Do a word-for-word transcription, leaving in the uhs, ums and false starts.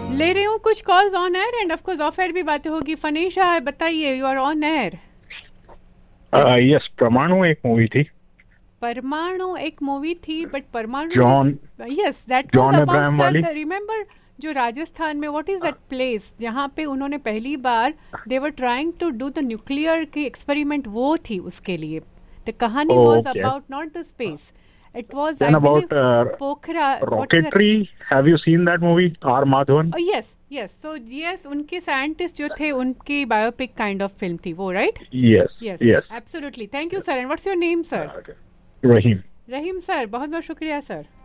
ले रही हूँ कुछ calls on air end of course of air भी बातें होगी। फनीशा बताइए, you are on air. Yes, परमाणु एक मूवी थी। परमाणु एक मूवी थी, बट परमाणु John yes that was John about Abraham वाली। सर, रिमेम्बर जो राजस्थान में व्हाट इज दैट प्लेस जहाँ पे उन्होंने पहली बार दे were trying to do the nuclear की एक्सपेरिमेंट, वो थी उसके लिए। द कहानी was okay, about not the space, it was then I believe about Pokhara, what is rocketry, have you seen that movie? Are Madhavan. Yes yes, so yes उनके scientist जो थे उनकी बायोपिक काइंड ऑफ फिल्म थी वो, right? Yes yes yes. Absolutely, thank you sir. And what's your name sir? Rahim. Rahim sir, बहुत बहुत शुक्रिया sir.